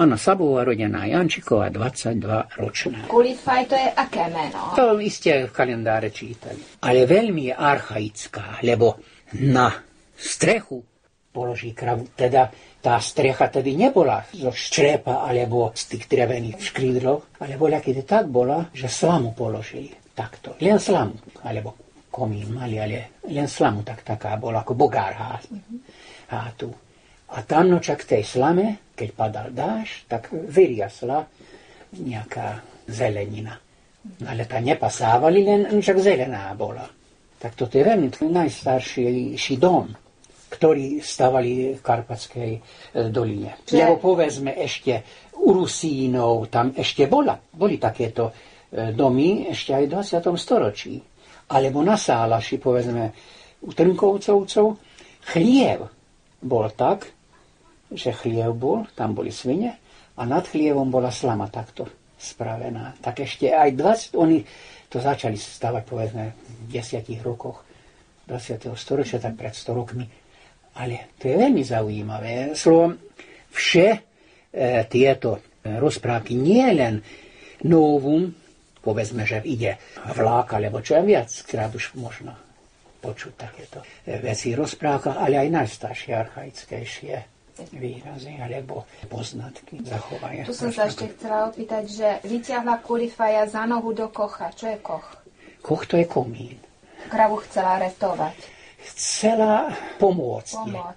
Anna Sabová, rodená Jančiková, 22-ročná. Kulifaj to je aké meno? To iste v kalendáre čítali. Ale veľmi je archaická, lebo na strechu položí kravu. Teda tá strecha tedy nebola zo ščrepa alebo z tých drevených škrídlov, ale bola, keď tak bola, že slamu položili takto. Len slamu, alebo komín mali, ale len slamu taká bola, ako bogár hátu. A tam nočak tej slame, keď padal dážď, tak vyriasla nejaká zelenina. Ale tá nepasávali, len však zelená bola. Tak toto je veľmi najstarší dom, ktorý stavali v Karpatskej doline. Lebo povedzme ešte u Rusínov, tam ešte boli takéto domy ešte aj v 20. storočí. Alebo na Sálaši, povedzme, u Trnkovcovcov, chliev bol tak, že chliev bol, tam boli svine, a nad chlievom bola slama takto spravená. Tak ešte aj 20, oni to začali stavať, povedzme, v 10 rokoch 20. storočia, tak pred 100 rokmi. Ale to je veľmi zaujímavé. Slovom, tieto rozprávky nie len novum, povedzme, že ide vlák, alebo čo je viackrát už možno počuť takéto veci v rozprávkach, ale aj najstaršie, archaickejšie výrazy alebo poznatky zachovania. Tu som sa ešte chcela opýtať, že vyťahla Kulifaja za nohu do kocha. Čo je koch? Koch to je komín. Kravu chcela retovať. Chcela pomôcť.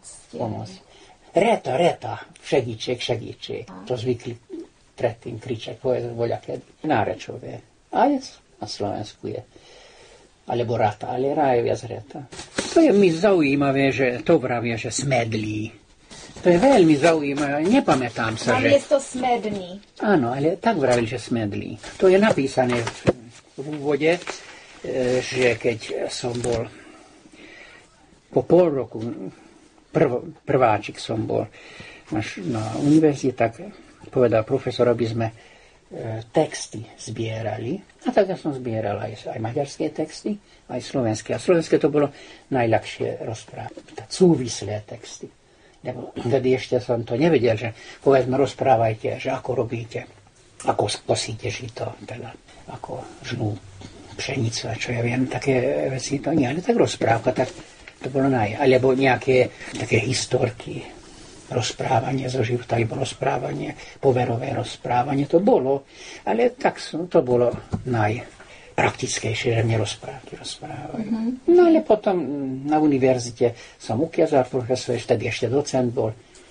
Reta, všedíček. To zvykli predtým kričať, povedať voľaké nárečové. Aj na Slovensku je. Alebo rata, ale rá je viac reta. To je mi zaujímavé, že to vravia, že smedlí. To je veľmi zaujímavé, nepamätám sa, že... Namiesto smedný. Áno, ale tak vravili, že smedlí. To je napísané v úvode, že keď som bol po pol roku, prváčik som bol na univerzite, tak povedal profesor, aby sme texty zbierali. A tak ja som zbieral aj maďarské texty, aj slovenské. A slovenské to bolo najľahšie rozprávať. Súvislé texty. Lebo vtedy ešte som to nevedel, že povedzme rozprávajte, že ako robíte, ako kosíte žito, teda ako žnú pšenicu a čo ja viem, také veci to nie, ale tak rozprávka, tak to bolo alebo nejaké také historky, rozprávanie zo života, alebo rozprávanie, poverové rozprávanie, to bolo, ale tak to bolo najpraktickejšie, že mne rozprávky rozprávajú. No ale potom na univerzite som ukiazal profesor, vtedy ešte docent bol.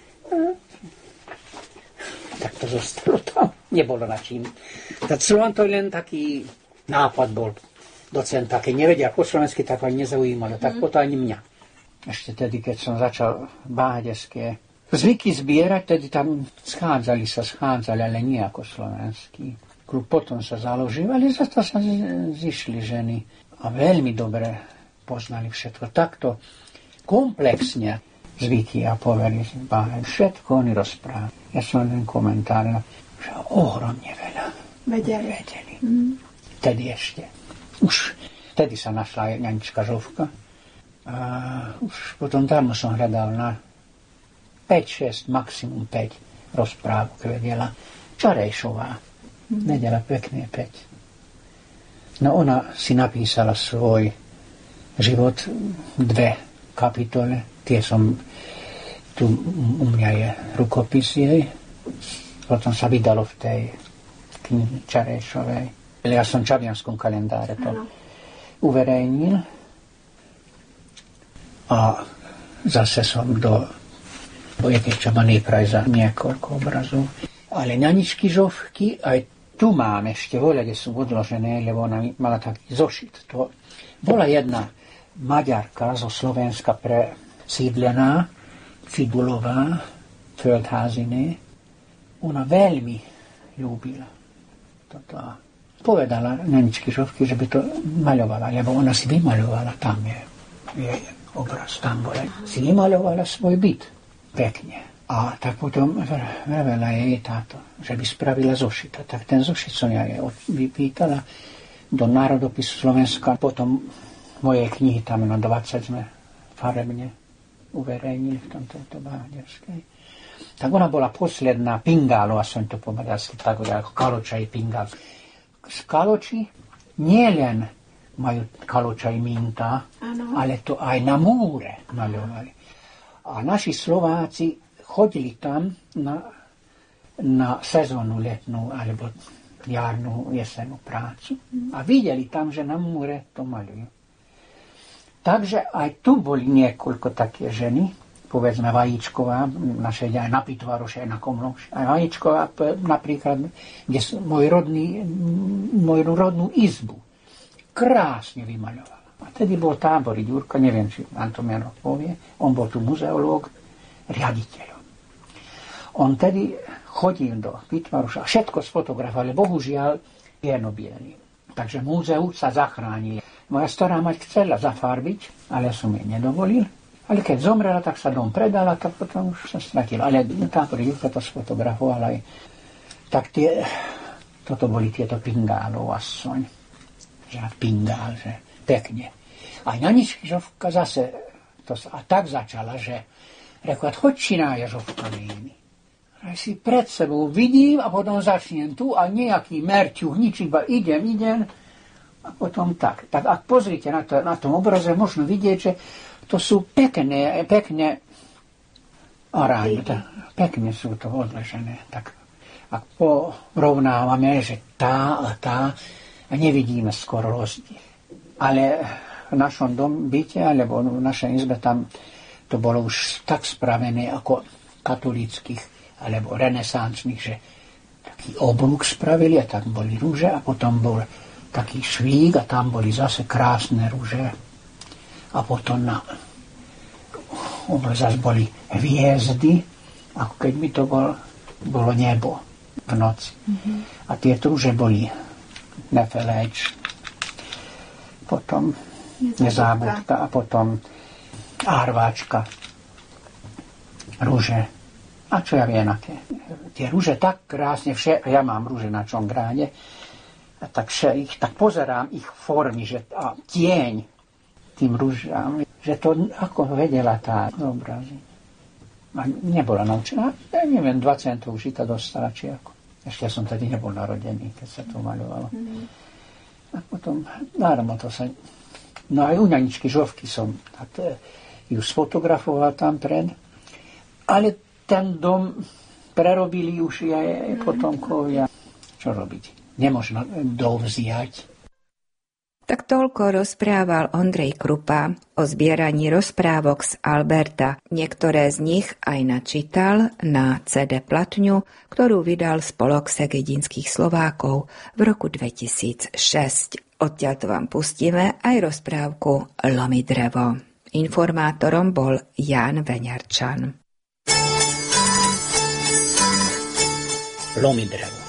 Tak to zostalo tam, nebolo na čím. Tak to len taký nápad bol docenta, keď nevedia po slovensky, tak ani nezaujímalo, tak potom ani mňa. Ešte tedy, keď som začal bádeské zvyky zbierať, tedy tam schádzali, ale nie ako slovenský. Klub potom sa založil, ale za to sa zišli ženy a veľmi dobre poznali všetko. Takto komplexne zvyky a povery báhať. Všetko oni rozprávali. Ja som len komentár, že ohromne veľa vedeli. Tedy ešte. Už vtedy sa našla Janička Žovka. A už potom tam som hľadal na 5, 6, maximum 5 rozprávok vedela. Čarejšová. Vedela pekne 5. No ona si napísala svoj život 2 kapitole. Tie som, tu u mňa je rukopis jej. Potom sa vydalo v tej knihe Čarejšovej. Ja som v Čavianskom kalendáre to uverejnil. A zase som do Jakečabanej praj za niekoľko obrazov. Ale Janičky Žovky, aj tu mám ešte voľa, kde sú odložené, lebo ona mala taký zošit. To bola jedna Maďarka zo Slovenska presídlená, Fidulová, Földháziny. Ona veľmi ľúbila toto. Povedala Janičky Žovky, že by to maľovala, lebo ona si vymaľovala, tam je obraz, tam bola. Si vymaľovala svoj byt pekne. A tak potom vravela jej táto, že by spravila zošita. Tak ten zošit som ja jej vypýtala do Národopisu Slovenska. Potom moje knihy tam na 20 sme farebne uverejnili v tomto báhderskej. Tak ona bola posledná Pingálo, som to povedal, tako ako Kaloča i Pingál. Z Kaloči nie len majú Kaloča i Minta, ale to aj na múre maľovali. A naši Slováci chodili tam na sezónu letnú alebo jarnú, jesenú prácu a videli tam, že na múre to maľujú. Takže aj tu boli niekoľko také ženy, povedzme Vajíčková, naše aj na Pitvaroše, aj na Komloš. A Vajíčková napríklad, kde moju rodnú izbu krásne vymaľovala. A tedy bol Táborík Ďurka, neviem, či Antomiano povie, on bol tu muzeológ, riaditeľom. On tedy chodil do Pitvaroša a všetko sfotografoval, ale bohužiaľ čierno-biely. Takže múzeu sa zachránil. Moja stará mať chcela zafarbiť, ale som jej nedovolil. Ale keď zomrela, tak sa dom predala, tak potom už sa stratila. Ale Táborík Ďurka to sfotografoval aj. Tak toto boli tieto Pingálov aspoň. Že Pingál, že pekne. A Janička Žofka zase to a tak začala, že rekla, choď či na Ježovka nejmi. A si pred sebou vidím a potom začnem tu a nejaký merťuch, nič, iba idem a potom tak. Tak ak pozrite na tom obraze, možno vidieť, že to sú pekné arány, pekne sú to odležené. Tak ak porovnávame, že tá a nevidíme skoro rozdiel. Ale v našom byte, alebo v našej izbe tam to bolo už tak spravené ako katolíckých alebo renesančných, že taký oblúk spravili a tam boli rúže a potom bol taký švík a tam boli zase krásne rúže. A potom na zase boli hviezdy, ako keď by to bolo nebo v noci. A tie rúže boli Nefeléč, potom Nezábudka a potom Árváčka, rúže. A čo ja viem, aké. Tie rúže tak krásne, ja mám rúže na Čongráde, a tak pozerám ich formy, že tieň tým rúžam, že to ako vedela tá obrazy. A nebola naučená, neviem, 2 centov žita dostala, či ako. Ešte som tedy nebol narodený, keď sa to maľovalo. A potom, dármo to sa... No aj u Janičky Žofky som ju sfotografoval tam pred, ale ten dom prerobili už aj potomkovia. Čo robiť? Nemožno dovziať. Tak toľko rozprával Ondrej Krupa o zbieraní rozprávok z Alberta. Niektoré z nich aj načítal na CD platňu, ktorú vydal Spolok segedinských Slovákov v roku 2006. Odtiaľto vám pustíme aj rozprávku Lomi drevo. Informátorom bol Ján Veňarčan. Lomi drevo.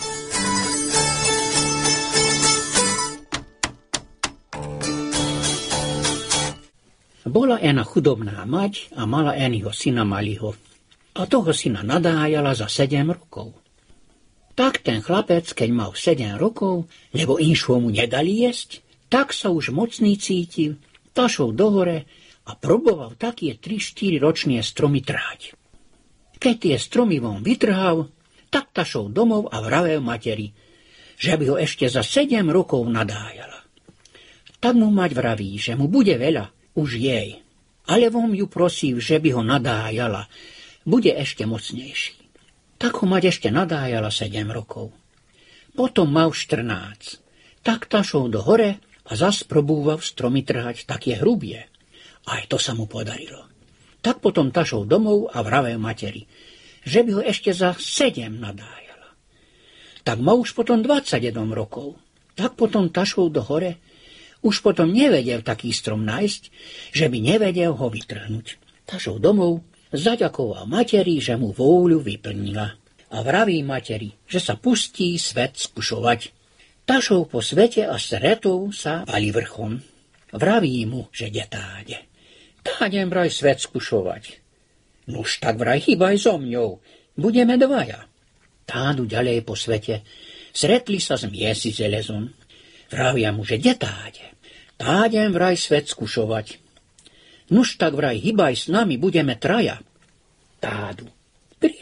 Bola ena chudobná mať a mala enýho syna malýho. A toho syna nadájala za 7 rokov. Tak ten chlapec, keď mal 7 rokov, lebo inšho mu nedali jesť, tak sa už mocný cítil, tašol do hore a proboval také 3-4 ročné stromy tráť. Keď tie stromy von vytrhal, tak tašol domov a vravel materi, že by ho ešte za 7 rokov nadájala. Tak mu mať vraví, že mu bude veľa, už jej, ale von ju prosí, že by ho nadájala, bude ešte mocnejší. Tak ho mať ešte nadájala 7 rokov. Potom mal 14, tak tašol do hore a zas probúval stromy trhať také hrubie. Aj to sa mu podarilo. Tak potom tašol domov a vravel materi, že by ho ešte za 7 nadájala. Tak mal už potom 21 rokov. Tak potom tašol do hore. Už potom nevedel taký strom nájsť, že by nevedel ho vytrhnúť. Tašol domov, zaďakoval materi, že mu vôľu vyplnila. A vraví materi, že sa pustí svet skúšovať. Tašol po svete a stretol sa ali vrchom. Vraví mu, že detáde. Tádem vraj svet skúšovať. Nuž tak vraj chýbaj so mňou, budeme dvaja. Tádu ďalej po svete, stretli sa s miesi železom. Vravia mu, že detáde. Tádem vraj svet skúšovať. Nuž tak vraj hýbaj s nami, budeme traja. Tádu.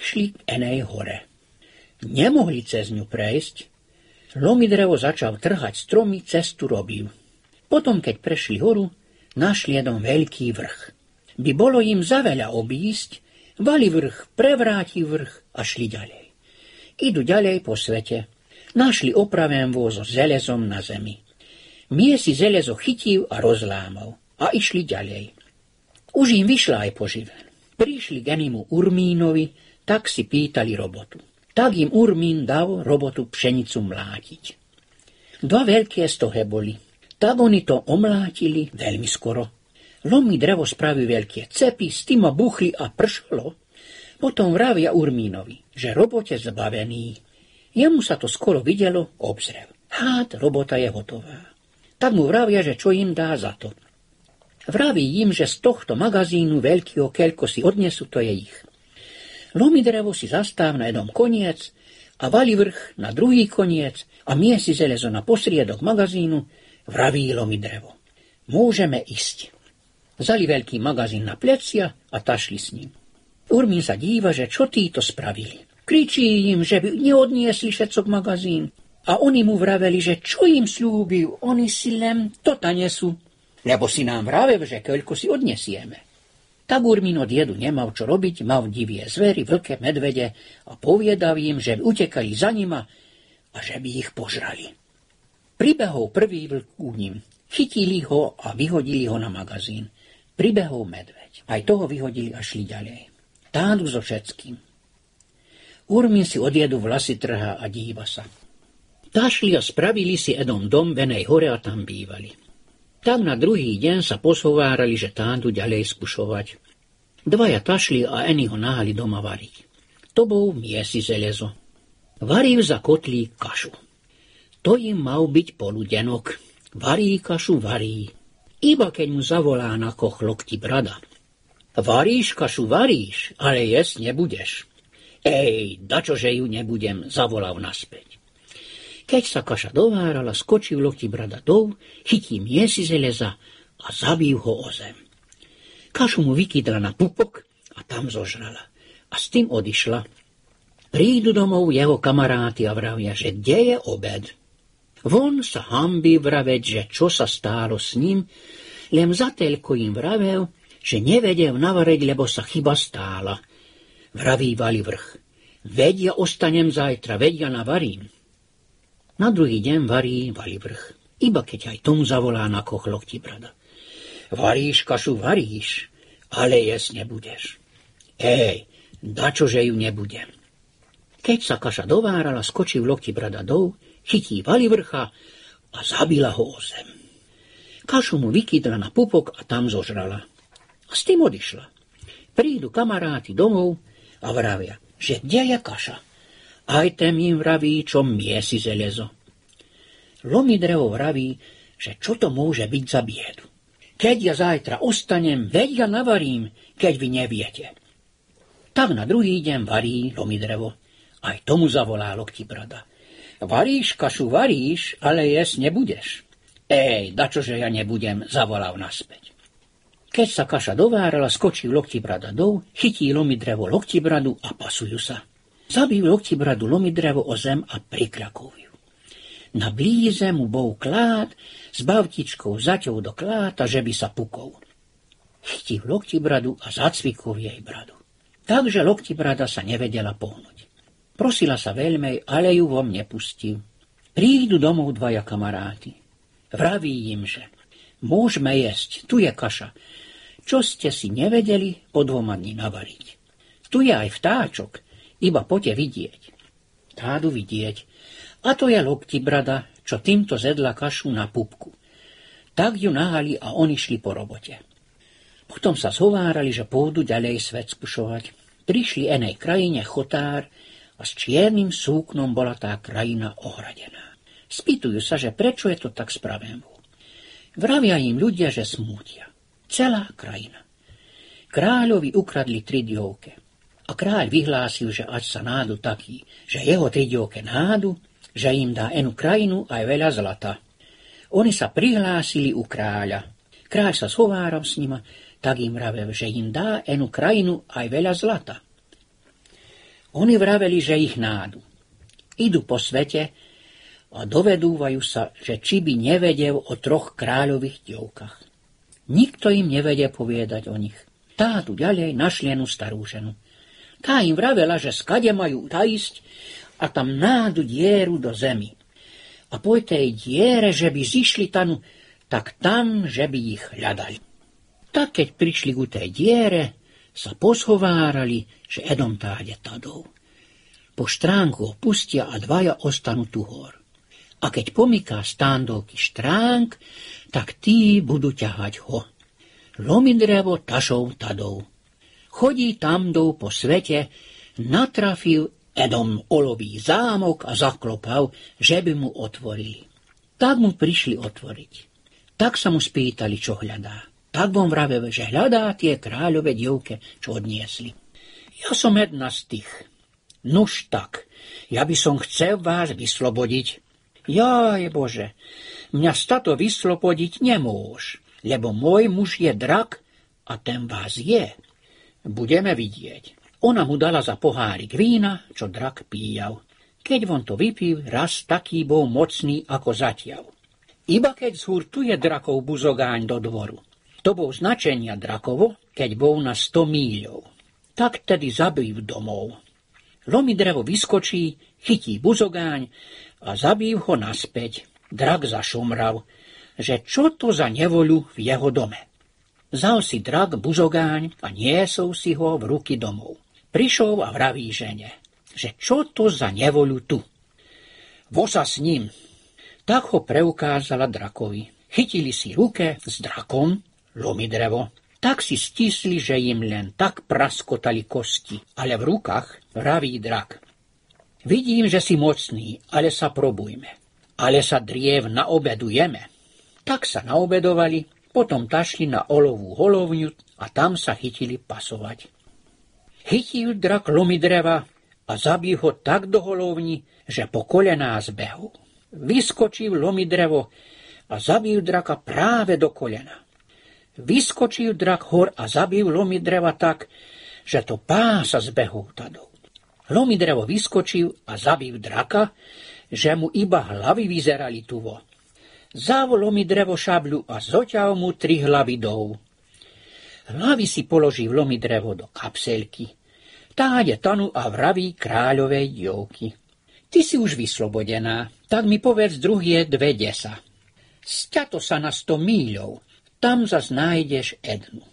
išli k enej hore. Nemohli cez ňu prejsť. Lomidrevo začal trhať stromy, cestu robil. Potom, keď prešli horu, našli jeden veľký vrch. By bolo im zaveľa obísť, vali vrch, prevráti vrch a šli ďalej. Idú ďalej po svete. Našli opraven voz s železom na zemi. Miesi železo chytil a rozlámal a išli ďalej. Už im vyšla aj poživen. Prišli k enému Urmínovi, tak si pýtali robotu. Tak im Urmín dal robotu pšenicu mlátiť. 2 veľké stohe boli. Tak oni to omlátili veľmi skoro. Lomidrevo spravil veľké cepy, s tým buchli a pršalo. Potom vravia Urmínovi, že robote zbavený. Jemu sa to skoro videlo, obzrel. Hád, robota je hotová. Tak mu vravia, že čo im dá za to. Vraví im, že z tohto magazínu veľkého keľko si odnesú, to je ich. Lomidrevo si zastáv na jednom koniec a vali vrch na druhý koniec a miesi železo na posriedok magazínu, vraví Lomidrevo. Môžeme ísť. Vzali veľký magazín na plecia a tašli s ním. Urmín sa díva, že čo títo spravili. Kričí im, že by neodniesli všetok magazín. A oni mu vraveli, že čo im slúbil, oni si len to tanesú. Lebo si nám vravel, že koľko si odnesieme. Tak Urmín od jedu nemal čo robiť, mal divie zvery, vlke, medvede a povedal im, že by utekali za nima a že by ich požrali. Pribehol prvý vlk ku ním, chytili ho a vyhodili ho na magazín. Pribehol medveď, aj toho vyhodili a šli ďalej. Tádu so všetkým. Urmín si od jedu vlasy trhá a díva sa. Tašli a spravili si jeden dom v enej hore a tam bývali. Tak na druhý deň sa poshovárali, že tádu ďalej skúšovať. 2 tašli a eni ho náhali doma variť. To bol miesi železo. Varil za kotlík kašu. To im mal byť poludenok. Varí kašu, varí. Iba keď mu zavolá na koch Loktibrada. Varíš kašu, varíš, ale jesť nebudeš. Ej, dačože ju nebudem, zavolal naspäť. Keď sa kaša dovárala, skočil Loktibrada dol, chytí miesi železa a zabil ho o zem. Kašu mu vykydla na pupok a tam zožrala. A s tým odišla. Prídu domov jeho kamaráti a vravia, že kde je obed. Von sa hanbí vraveť, že čo sa stálo s ním, len zatelko im vravel, že nevedel navareť, lebo sa chyba stála. Vraví vali vrch. Veď ja ostanem zajtra, veď ja navarím. Na druhý deň varí vali vrch. Iba keď aj tomu zavolá na koch Loktibrada. Varíš kašu, varíš, ale jesť nebudeš. Ej, dačože ju nebudem. Keď sa kaša dovárala, skočil Loktibrada dol, chytí vali vrcha a zabila ho o zem. Kašu mu vykydla na pupok a tam zožrala. A s tým odišla. Prídu kamaráti domov a vravia, že kde je kaša. Aj ten im vraví, čo miesi železo. Lomidrevo vraví, že čo to môže byť za biedu. Keď ja zajtra ostanem, veď ja navarím, keď vy neviete. Tak na druhý deň varí Lomidrevo. Aj tomu zavolá Loktibrada. Varíš kašu, varíš, ale jesť nebudeš. Ej, dačože ja nebudem, zavolal naspäť. Keď sa kaša dovárala, skočil Loktibrada dol, chytí Lomidrevo Loktibradu a pasujú sa. Zabil Loktibradu Lomidrevo o zem a prikľakol ju. Na blíze mu bol klád, s bavtičkou zaťou do kláta, že by sa pukol. Chytil Loktibradu a zacvikol jej bradu. Takže Loktibrada sa nevedela pohnúť. Prosila sa veľmi, ale ju vom nepustil. Prídu domov 2 kamaráti. Vraví im, že môžeme jesť, tu je kaša. Čo ste si nevedeli po 2 dní navariť. Tu je aj vtáčok, iba poďte vidieť. Tádu vidieť. A to je Loktibrada, čo týmto zedla kašu na pupku. Tak ju nahali a oni šli po robote. Potom sa zhovárali, že pôjdu ďalej svet skúšovať. Prišli enej krajine Chotár a s čiernym súknom bola tá krajina ohradená. Spýtujú sa, že prečo je to tak spravené. Vravia im ľudia, že smútia. Celá krajina. Kráľovi ukradli 3 dievke. A kráľ vyhlásil, že ať sa nájdu takí, že jeho 3 dievke nájdu, že im dá enu krajinu aj veľa zlata. Oni sa prihlásili u kráľa. Kráľ sa zhováral s nima, tak im vravel, že im dá enu krajinu aj veľa zlata. Oni vraveli, že ich nájdu. Idú po svete a dovedúvajú sa, že či by nevedel o 3 kráľových dievkach. Nikto im nevedie povedať o nich. Tá tu ďalej našli jednu starú ženu. Tá im vravela, že skade majú ísť a tam nájdu dieru do zemi. A po tej diere, že by zišli tam, tak tam, že by ich hľadali. Tak keď prišli ku tej diere, sa poshovárali, že Edom táde tadov. Po štránku ho pustia a 2 ostanú tu hor. A keď pomyká stándovky štránk, tak tí budú ťahať ho. Lomi drevo tašou tadov. Chodí tam dou po svete, natrafil Edom olový zámok a zaklopal, že by mu otvorili. Tak mu prišli otvoriť. Tak sa mu spýtali, čo hľadá. Tak bom vravel, že hľadá tie kráľové dievke, čo odniesli. Ja som jedna z tých. Nuž tak, ja by som chcel vás vyslobodiť. Jaj Bože, mňa stato vyslobodiť nemôž, lebo môj muž je drak a ten vás je. Budeme vidieť. Ona mu dala za pohárik vína, čo drak píjal. Keď on to vypil, raz taký bol mocný ako zatiaľ. Iba keď zhurtuje drakov buzogáň do dvoru. To bol značenia drakovo, keď bol na 100 míľov. Tak tedy zabív domov. Lomi drevo vyskočí, chytí buzogáň a zabív ho naspäť. Drak zašomral, že čo to za nevoľu v jeho dome. Vzal si drak buzogáň a niesol si ho v ruky domov. Prišol a vraví žene, že čo to za nevoľu tu. Vosa s ním. Tak ho preukázala drakovi. Chytili si ruke s drakom, lomi drevo. Tak si stisli, že im len tak praskotali kosti, ale v rukách vraví drak. Vidím, že si mocný, ale sa probujme. Ale sa driev naobedujeme. Tak sa naobedovali, potom tašli na olovú holovňu a tam sa chytili pasovať. Chytil drak lomi dreva a zabil ho tak do holovni, že po kolená zbehol. Vyskočil lomi drevo a zabil draka práve do kolena. Vyskočil drak hor a zabil lomi dreva tak, že to pása zbehol tadou. Lomi drevo vyskočil a zabil draka, že mu iba hlavy vyzerali tuvo. Zavol lomi drevo šabľu a zoťal mu 3 hlavy dou. Hlavy si položil lomi drevo do kapselky. Táde tanu a vraví kráľovej dievky. Ty si už vyslobodená, tak mi povedz druhé 2 desa. Sťato sa na 100 míľov. Tam zas nájdeš Ednu.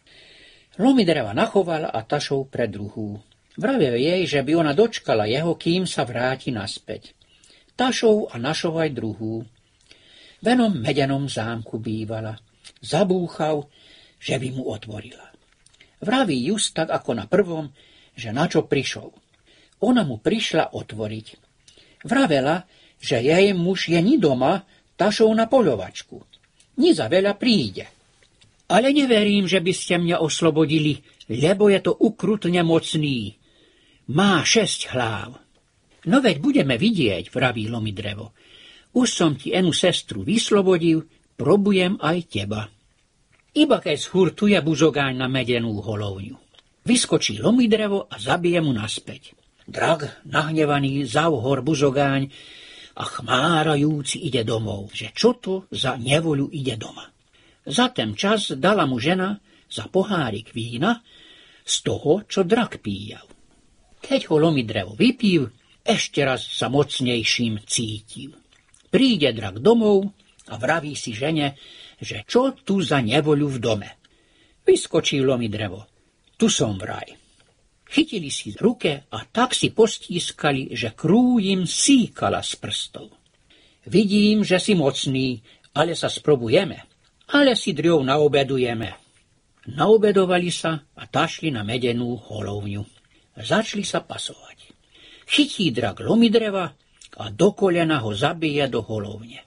Lomi dreva nachovala a tašou pre druhú. Vravel jej, že by ona dočkala jeho, kým sa vráti naspäť. Tašou a našou aj druhú. V enom medenom zámku bývala. Zabúchal, že by mu otvorila. Vraví just tak ako na prvom, že na čo prišol. Ona mu prišla otvoriť. Vravela, že jej muž je ni doma, tašou na poľovačku. Ni za veľa príde. Ale neverím, že by ste mňa oslobodili, lebo je to ukrutne mocný. Má 6 hlav. No veď budeme vidieť, vraví lomi drevo. Už som ti enu sestru vyslobodil, probujem aj teba. Iba keď zhurtuje buzogáň na medenú holovňu. Vyskočí lomi drevo a zabije mu naspäť. Drak, nahnevaný, vzal hor buzogáň a chmárajúci ide domov, že čo to za nevoľu ide doma. Za ten čas dala mu žena za pohárik vína z toho, čo drak píjal. Keď ho lomi drevo vypil, ešte raz sa mocnejším cítil. Príde drak domov a vraví si žene, že čo tu za nevoľu v dome. Vyskočí lomi drevo. Tu som vraj. Chytili si ruke a tak si postískali, že krú im síkala z prstov. Vidím, že si mocný, ale sa sprobujeme. Ale si drjov naobedujeme. Naobedovali sa a tašli na medenú holovňu. Začali sa pasovať. Chytí drak lomi dreva a do kolena ho zabije do holovne.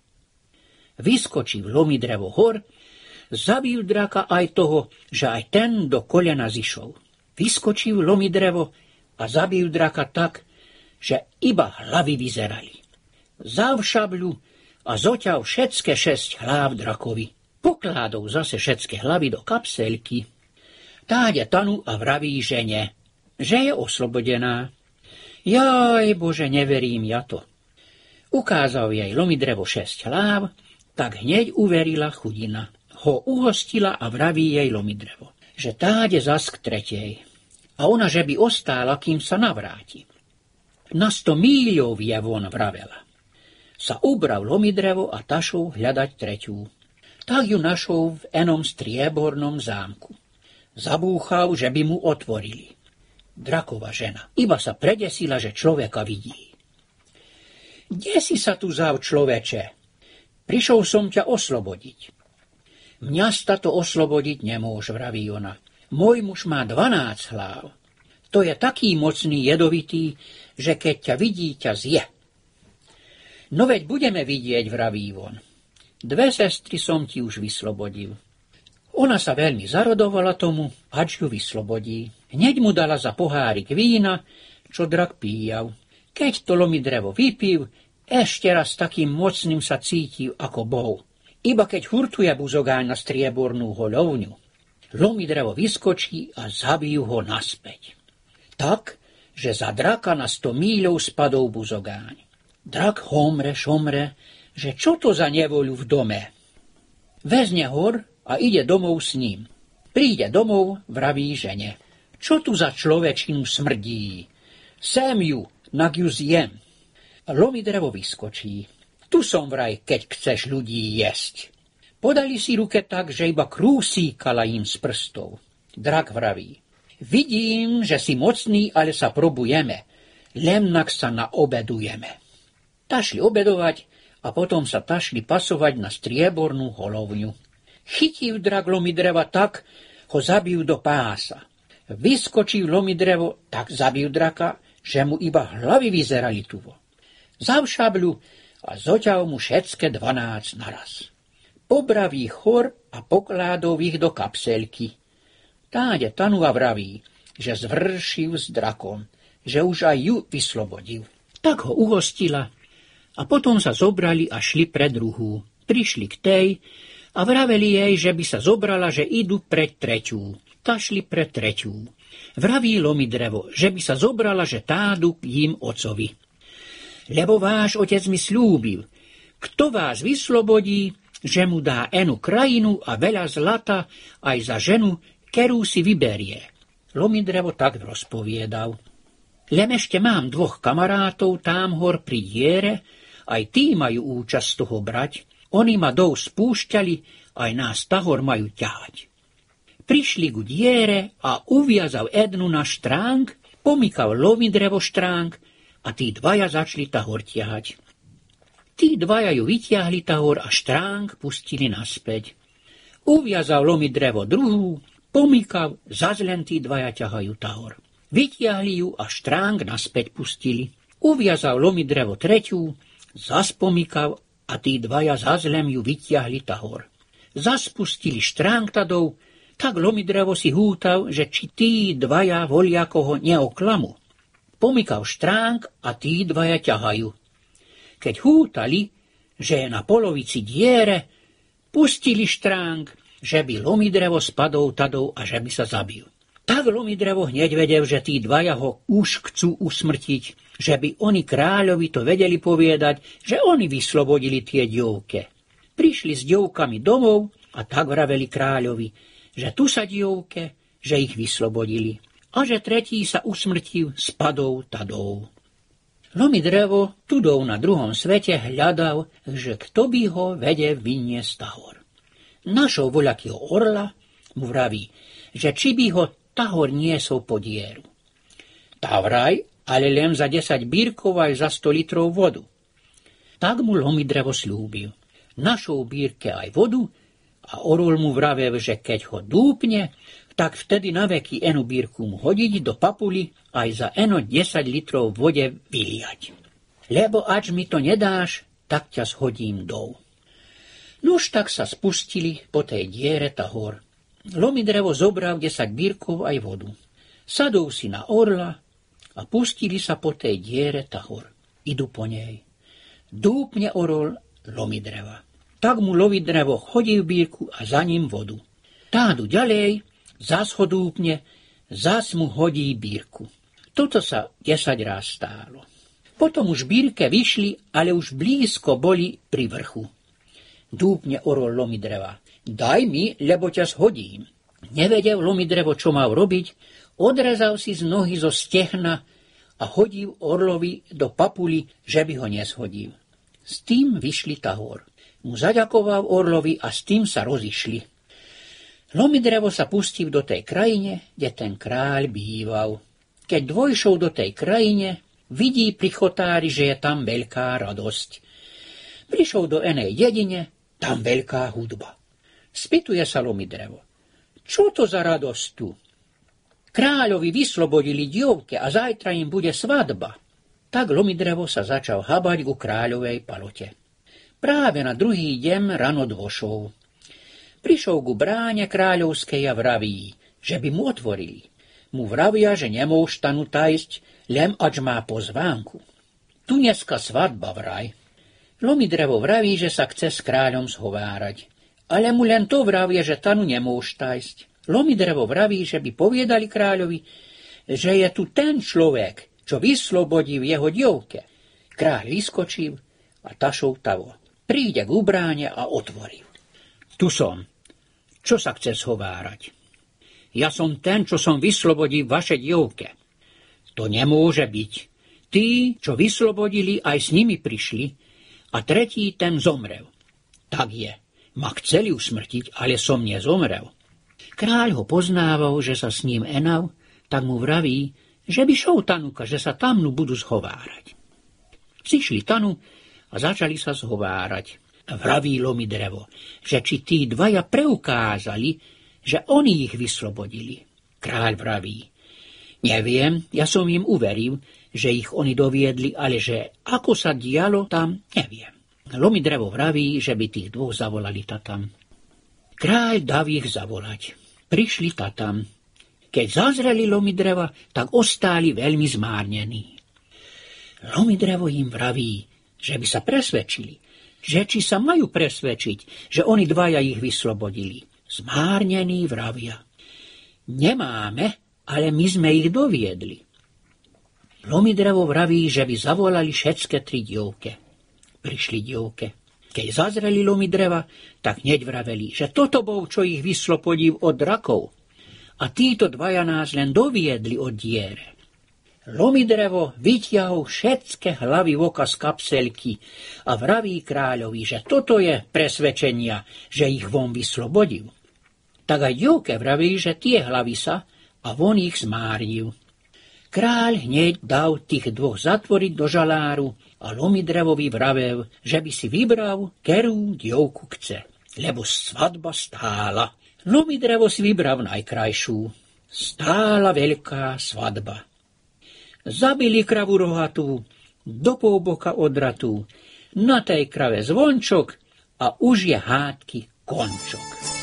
Vyskočí lomi drevo hor, zabil draka aj toho, že aj ten do kolena zišol. Vyskočil lomi drevo a zabil draka tak, že iba hlavy vyzerali. Vzal šabľu a zoťal všetké 6 hlav drakovi. Pokládol zase všetké hlavy do kapselky. Táde tanu a vraví žene, že je oslobodená. Jaj, Bože, neverím ja to. Ukázal jej lomidrevo 6 hlav, tak hneď uverila chudina. Ho uhostila a vraví jej lomidrevo, že táde zas k tretej. A ona, že by ostála, kým sa navráti. Na 100 míľov je von, vravela. Sa ubral lomidrevo a tašou hľadať treťú. Tak ju našol v enom striebornom zámku. Zabúchal, že by mu otvorili. Drakova žena iba sa predesila, že človeka vidí. Kde si sa tu vzal, človeče? Prišiel som ťa oslobodiť. Mňa sta to oslobodiť nemôž, vraví ona. Môj muž má 12 hlav. To je taký mocný jedovitý, že keď ťa vidí, ťa zje. No veď budeme vidieť, vraví on. 2 sestry som ti už vyslobodil. Ona sa veľmi zarodovala tomu, až ju vyslobodí. Hneď mu dala za pohárik vína, čo drak píjal. Keď to lomidrevo vypil, ešte raz takým mocným sa cítil ako bol. Iba keď hurtuje buzogáň na striebornú hoľovňu, lomidrevo vyskočí a zabijú ho naspäť. Tak, že za draka na 100 míľov spadol buzogáň. Drak homre, šomre, že čo to za nevoľu v dome. Vezne hor a ide domov s ním. Príde domov, vraví žene. Čo tu za človečinu smrdí? Sem ju, nak ju zjem. Lomidrevo vyskočí. Tu som vraj, keď chceš ľudí jesť. Podali si ruke tak, že iba krúsíkala im z prstov. Drak vraví. Vidím, že si mocný, ale sa probujeme. Lemnak sa naobedujeme. Tašli obedovať a potom sa tašli pasovať na striebornú holovňu. Chytil drak lomidreva tak, ho zabijú do pása. Vyskočil lomidrevo, tak zabijú draka, že mu iba hlavy vyzerali tuvo. Zav šabľu a zoťal mu všetké 12 naraz. Pobrav ich hor a pokládol ich do kapselky. Táde tanu a vraví, že zvršil s drakom, že už aj ju vyslobodil. Tak ho uhostila a potom sa zobrali a šli pre druhú. Prišli k tej a vraveli jej, že by sa zobrala, že idú pre treťú. Tá šli pre treťú. Vraví lomidrevo, že by sa zobrala, že tádu k jím ocovi. Lebo váš otec mi slúbil, kto vás vyslobodí, že mu dá enu krajinu a veľa zlata aj za ženu, ktorú si vyberie. Lomidrevo tak rozpoviedal. Lem ešte mám 2 kamarátov tam hor pri diere, aj tí majú účasť z toho brať. Oni ma dou spúšťali, aj nás tahor majú ťahať. Prišli ku diere a uviazal jednu na štránk, pomykal lomidrevo štránk a tí 2 začali tahor ťahať. Tí 2 ju vytiahli tahor a štránk pustili naspäť. Uviazal lomidrevo druhú, pomykal, zas len tí 2 ťahajú tahor. Vytiahli ju a štránk naspäť pustili. Uviazal lomidrevo treťú, zas pomykal a tí 2 zas len ju vytiahli tahor. Zas pustili štránk tadov, tak lomidrevo si hútal, že či tí 2 volia koho neoklamu. Pomykal štránk a tí 2 ťahajú. Keď hútali, že je na polovici diere, pustili štránk, že by lomidrevo spadol tadou a že by sa zabil. Tak lomidrevo hneď vedel, že tí 2 ho už chcú usmrtiť, že by oni kráľovi to vedeli povedať, že oni vyslobodili tie dievke. Prišli s dievkami domov a tak vraveli kráľovi, že tu sa dievke, že ich vyslobodili a že tretí sa usmrtil spadou tadou. Lomidrevo tudou na druhom svete hľadal, že kto by ho vedel vyniesť tahor. Našou voľakého orla mu vraví, že či by ho tahor niesol po dieru. Tá vraj, ale len za 10 bírkov aj za 100 litrov vodu. Tak mu lomidrevo slúbil. Našou bírke aj vodu a orol mu vravel, že keď ho dúpne, tak vtedy na veky enu bírku mu hodiť do papuli aj za eno 10 litrov vode vyliať. Lebo ač mi to nedáš, tak ťa shodím dol. Nuž tak sa spustili po tej diere tahor. Lomidrevo zobral 10 bírkov aj vodu. Sadol si na orla a pustili sa po tej diere tahor. Idú po nej. Dúpne orol lomidreva. Tak mu lomidrevo hodil bírku a za ním vodu. Tádu ďalej, zas ho dúpne, zas mu hodí bírku. Toto sa 10 ráz stálo. Potom už Bírke vyšli, ale už blízko boli pri vrchu. Dúbne orol Lomidreva. Daj mi, lebo ťa zhodím. Nevedel Lomidrevo, čo mal robiť, odrezal si z nohy zo stehna a hodil orlovi do papuli, že by ho nezhodil. S tým vyšli tahor. Mu zaďakoval orlovi a s tým sa rozišli. Lomidrevo sa pustil do tej krajine, kde ten kráľ býval. Keď dvojšol do tej krajine, vidí pri chotári, že je tam veľká radosť. Prišiel do enej dedine, tam veľká hudba. Spýtuje sa Lomidrevo. Čo to za radosť tu? Kráľovi vyslobodili dievke a zajtra im bude svadba. Tak Lomidrevo sa začal habať ku kráľovej palote. Práve na druhý deň rano dvošol. Prišiel ku bráne kráľovskej a vraví, že by mu otvorili. Mu vravia, že nemôž tanu tajsť, len ač má pozvánku. Tu dneska svadba vraj. Lomidrevo vraví, že sa chce s kráľom zhovárať. Ale mu len to vravia, že tanu nemôž tajsť. Lomidrevo vraví, že by povedali kráľovi, že je tu ten človek, čo vyslobodí v jeho dievke. Kráľ vyskočil a tašou tavo. Príde k bráne a otvoril. Tu som. Čo sa chce zhovárať? Ja som ten, čo som vyslobodil vaše dievke. To nemôže byť. Tí, čo vyslobodili, aj s nimi prišli a tretí ten zomrel. Tak je. Ma chceli usmrtiť, ale som nezomrel. Kráľ ho poznával, že sa s ním enav, tak mu vraví, že by šol tanuka, že sa tamnu budú zhovárať. Zišli tanu a začali sa zhovárať. Vraví Lomidrevo, že či tí dvaja preukázali, že oni ich vyslobodili. Kráľ vraví, neviem, ja som im uveril, že ich oni doviedli, ale že ako sa dialo tam, neviem. Lomidrevo vraví, že by tých dvoch zavolali tatam. Kráľ dáv ich zavolať. Prišli tatam. Keď zazreli Lomidreva, tak ostáli veľmi zmárnení. Lomidrevo im vraví, že by sa presvedčili, že či sa majú presvedčiť, že oni dvaja ich vyslobodili. Zmárnení vravia. Nemáme, ale my sme ich doviedli. Lomidrevo vraví, že by zavolali všetké 3 dievke. Prišli dievke. Keď zazreli Lomidreva, tak hneď vraveli, že toto bol, čo ich vyslobodil od drakov. A títo dvaja nás len doviedli od diere. Lomidrevo vytiahol všetké hlavy voka z kapselky a vraví kráľovi, že toto je presvedčenia, že ich von vyslobodil. Tak aj dievke vraví, že tie hlavy sa a von ich zmárnil. Kráľ hneď dal tých dvoch zatvoriť do žaláru a Lomidrevovi vravel, že by si vybral, ktorú dievku chce, lebo svadba stála. Lomidrevo si vybral najkrajšiu. Stála veľká svadba. Zabili kravu rohatú, do polboka odratú, na tej krave zvončok a už je hádky končok.